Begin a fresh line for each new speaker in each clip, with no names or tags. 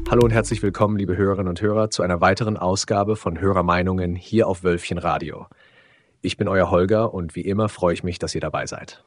Hallo und herzlich willkommen, liebe Hörerinnen und Hörer, zu einer weiteren Ausgabe von Hörermeinungen hier auf Wölfchen Radio. Ich bin euer Holger und wie immer freue ich mich, dass ihr dabei seid.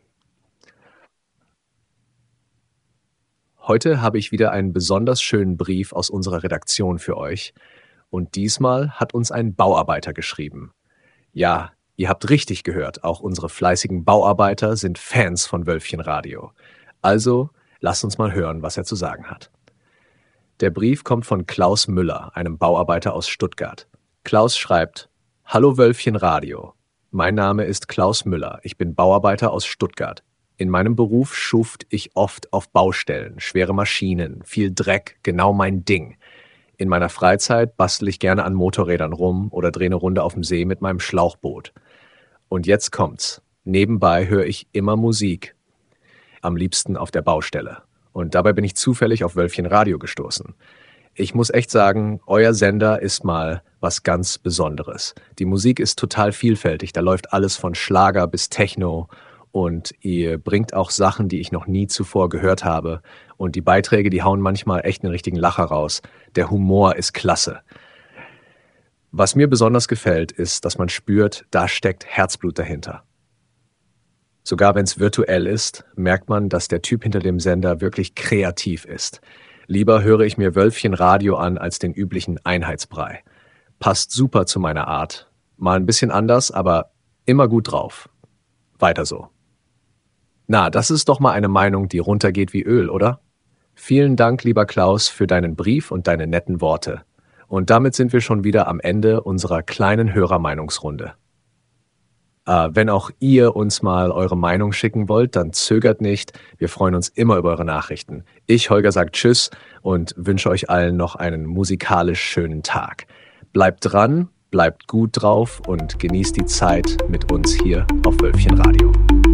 Heute habe ich wieder einen besonders schönen Brief aus unserer Redaktion für euch. Und diesmal hat uns ein Bauarbeiter geschrieben. Ja, ihr habt richtig gehört, auch unsere fleißigen Bauarbeiter sind Fans von Wölfchen Radio. Also lasst uns mal hören, was er zu sagen hat. Der Brief kommt von Klaus Müller, einem Bauarbeiter aus Stuttgart. Klaus schreibt: Hallo Wölfchen Radio. Mein Name ist Klaus Müller. Ich bin Bauarbeiter aus Stuttgart. In meinem Beruf schuft ich oft auf Baustellen, schwere Maschinen, viel Dreck, genau mein Ding. In meiner Freizeit bastel ich gerne an Motorrädern rum oder drehe eine Runde auf dem See mit meinem Schlauchboot. Und jetzt kommt's. Nebenbei höre ich immer Musik. Am liebsten auf der Baustelle. Und dabei bin ich zufällig auf Wölfchen Radio gestoßen. Ich muss echt sagen, euer Sender ist mal was ganz Besonderes. Die Musik ist total vielfältig. Da läuft alles von Schlager bis Techno. Und ihr bringt auch Sachen, die ich noch nie zuvor gehört habe. Und die Beiträge, die hauen manchmal echt einen richtigen Lacher raus. Der Humor ist klasse. Was mir besonders gefällt, ist, dass man spürt, da steckt Herzblut dahinter. Sogar wenn es virtuell ist, merkt man, dass der Typ hinter dem Sender wirklich kreativ ist. Lieber höre ich mir Wölfchen Radio an als den üblichen Einheitsbrei. Passt super zu meiner Art. Mal ein bisschen anders, aber immer gut drauf. Weiter so. Na, das ist doch mal eine Meinung, die runtergeht wie Öl, oder? Vielen Dank, lieber Klaus, für deinen Brief und deine netten Worte. Und damit sind wir schon wieder am Ende unserer kleinen Hörermeinungsrunde. Wenn auch ihr uns mal eure Meinung schicken wollt, dann zögert nicht. Wir freuen uns immer über eure Nachrichten. Ich, Holger, sage Tschüss und wünsche euch allen noch einen musikalisch schönen Tag. Bleibt dran, bleibt gut drauf und genießt die Zeit mit uns hier auf Wölfchen Radio.